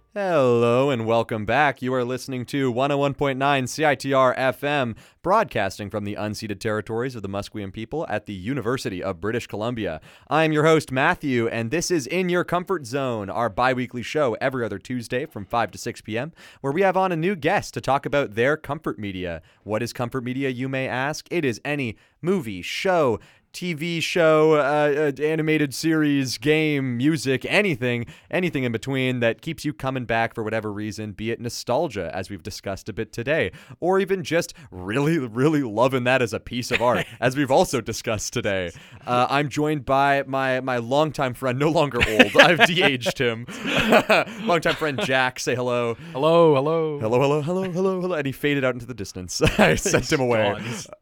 Hello and welcome back. You are listening to 101.9 CITR FM, broadcasting from the unceded territories of the Musqueam people at the University of British Columbia. I'm your host, Matthew, and this is In Your Comfort Zone, our bi-weekly show every other Tuesday from 5 to 6 p.m., where we have on a new guest to talk about their comfort media. What is comfort media, you may ask? It is any movie, show, TV show, animated series, game, music, anything in between that keeps you coming back for whatever reason, be it nostalgia, as we've discussed a bit today, or even just really, really loving that as a piece of art, as we've also discussed today. I'm joined by my longtime friend, no longer old, I've de-aged him, longtime friend Jack. Say hello. Hello, hello. Hello, and he faded out into the distance. I sent him away.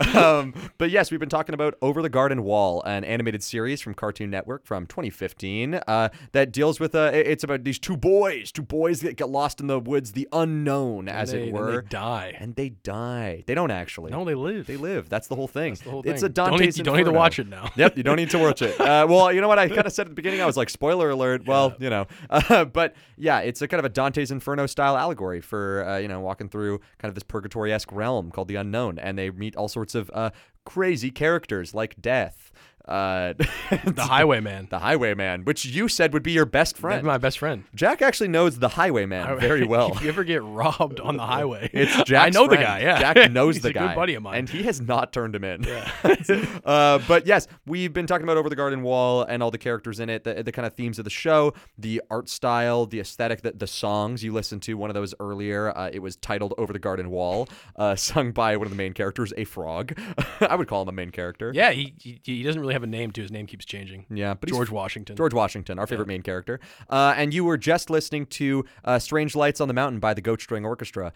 But yes, we've been talking about Over the Garden Wall, an animated series from Cartoon Network from 2015 that deals with it's about these two boys that get lost in the woods, the unknown, as it were. And they die. They don't actually. No, they live. They live. That's the whole thing. That's the whole It's thing. a Dante's You don't need to watch it now. Yep, you don't need to watch it. Well, you know what? I kind of said at the beginning, I was like, spoiler alert. Yeah. Well, you know. But yeah, it's a kind of a Dante's Inferno style allegory for, walking through kind of this purgatory-esque realm called the unknown. And they meet all sorts of crazy characters like Death. The Highwayman. The Highwayman, which you said would be your best friend. That's my best friend. Jack actually knows the Highwayman very well. If you ever get robbed on the highway, It's Jack's I know friend. the guy, yeah. Jack knows He's the a guy. good buddy of mine. And he has not turned him in. Yeah. But yes, we've been talking about Over the Garden Wall and all the characters in it, the kind of themes of the show, the art style, the aesthetic, the songs you listened to. One of those earlier, it was titled Over the Garden Wall, sung by one of the main characters, a frog. I would call him a main character. Yeah, he doesn't really have a name, too. His name keeps changing. Yeah, but George Washington. George Washington, our favorite main character. And you were just listening to Strange Lights on the Mountain by the Goat String Orchestra.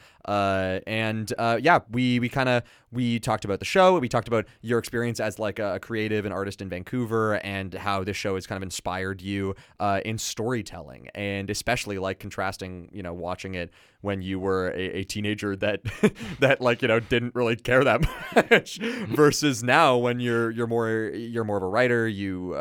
We talked about the show. We talked about your experience as like a creative and artist in Vancouver and how this show has kind of inspired you in storytelling, and especially like contrasting, watching it when you were a teenager that didn't really care that much versus now when you're more of a writer, you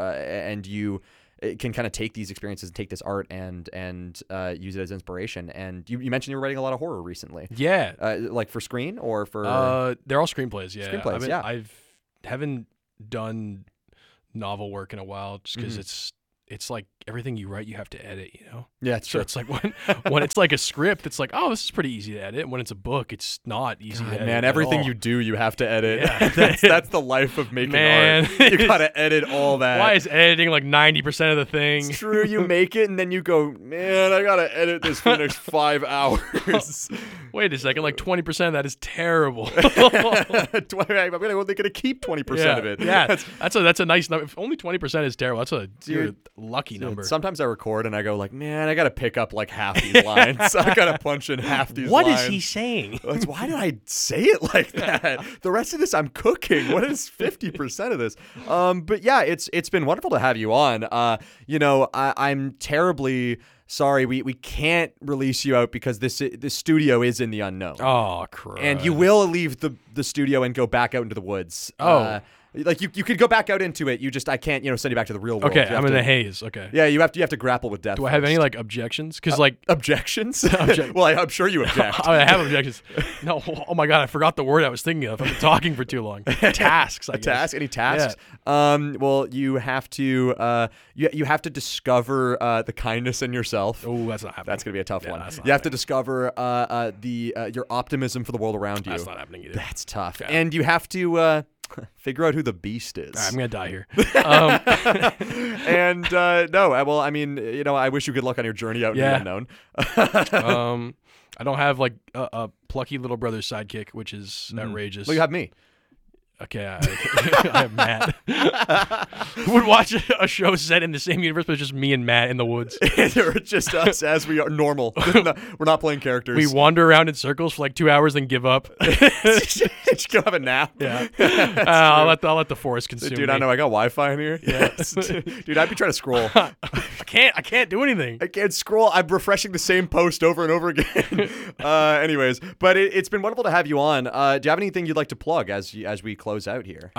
can kind of take these experiences and take this art and use it as inspiration. And you mentioned you were writing a lot of horror recently. Yeah. Like for screen or for... They're all screenplays, yeah. Screenplays, I haven't done novel work in a while just because it's like everything you write, you have to edit, Yeah, it's So true. it's like when it's like a script, it's like, oh, this is pretty easy to edit. When it's a book, it's not easy to edit. Man, everything you do, you have to edit. Yeah. That's the life of making art. You gotta edit all that. Why is editing like 90% of the thing? It's true. You make it and then you go, man, I gotta edit this for the next 5 hours. Wait a second, like 20% of that is terrible. I'm only gonna keep 20% of it. Yeah, that's a nice number. If only 20% is terrible, you're a lucky number. Sometimes I record and I go like, man, I gotta pick up like half these lines. I gotta punch in half these What lines. is he saying? Why did I say it like that? The rest of this I'm cooking. What is 50% of this? But yeah, it's been wonderful to have you on. I'm terribly sorry we can't release you out because this studio is in the unknown. Oh, crap. And you will leave the studio and go back out into the woods. Oh. Like you could go back out into it. I can't, send you back to the real world. Okay, I'm in the haze. Okay. Yeah, you have to grapple with death. Do I have first. any like objections? Because objections? Well, I'm sure you object. I have objections. No, oh my god, I forgot the word I was thinking of. I've been talking for too long. Tasks. I guess. Task? Any tasks? Yeah. Well, you have to you have to discover the kindness in yourself. Oh, that's not happening. That's gonna be a tough one. That's not You have to discover your optimism for the world around you. That's not happening either. That's tough. Yeah. And you have to figure out who the beast is. I'm gonna die here. And well, I mean, I wish you good luck on your journey out in the unknown. I don't have like a plucky little brother sidekick, which is outrageous. Well, you have me. Okay, I have Matt. Who would watch a show set in the same universe, but it's just me and Matt in the woods? Or just us as we are normal. We're not playing characters. We wander around in circles for like 2 hours, then give up. Just go have a nap. Yeah, I'll let the forest consume Dude, me. I know I got Wi-Fi in here. Yeah. Dude, I'd be trying to scroll. I can't do anything. I can't scroll. I'm refreshing the same post over and over again. Anyways, but it's been wonderful to have you on. Do you have anything you'd like to plug as we close out here?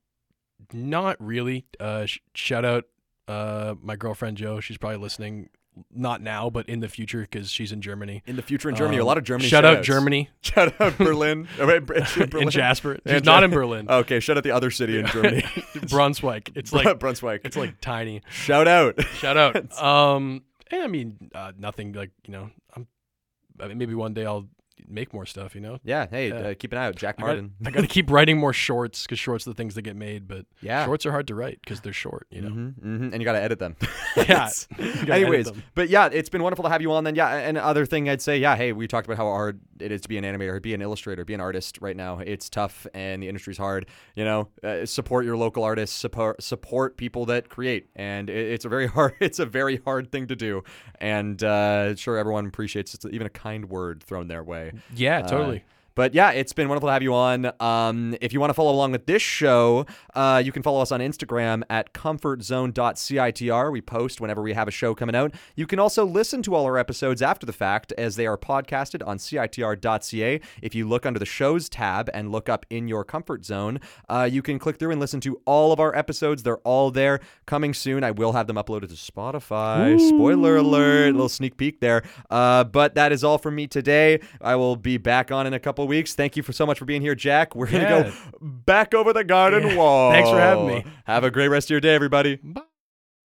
Not really. Shout out my girlfriend Jo. She's probably listening. not now, but in the future because she's in Germany. In the future in Germany, a lot of Germany. Shout out shout-outs. Germany. Shout out Berlin. Oh, wait, Berlin. In Jasper. She's And not in Berlin. Okay, shout out the other city in Germany. Brunswick. It's like Brunswick. it's like tiny. Shout out. Shout out. And I mean, nothing like maybe one day I'll make more stuff. Yeah. Hey, Yeah. keep an eye out. Jack Martin. I got to keep writing more shorts because shorts are the things that get made. But Yeah. shorts are hard to write because they're short. And you got to edit them. Yeah. Anyways, but yeah, it's been wonderful to have you on then. Yeah, and other thing I'd say, yeah, hey, we talked about how hard it is to be an animator, be an illustrator, be an artist right now. It's tough and the industry's hard. Support your local artists, support people that create. And it's a very hard thing to do. And sure, everyone appreciates it's even a kind word thrown their way. Yeah, totally. But yeah, it's been wonderful to have you on. If you want to follow along with this show, you can follow us on Instagram at comfortzone.citr. We post whenever we have a show coming out. You can also listen to all our episodes after the fact as they are podcasted on citr.ca. If you look under the shows tab and look up In Your Comfort Zone, you can click through and listen to all of our episodes. They're all there. Coming soon, I will have them uploaded to Spotify. Ooh. Spoiler alert, a little sneak peek there. But that is all from me today. I will be back on in a couple weeks. Thank you so much for being here, Jack. We're going to go back over the garden wall. Thanks for having me. Have a great rest of your day, everybody. Bye.